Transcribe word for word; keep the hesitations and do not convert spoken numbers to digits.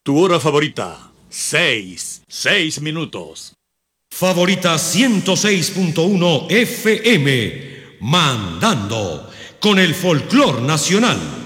Tu hora favorita, seis. Seis minutos. Favorita ciento seis punto uno F M, mandando con el folclor nacional.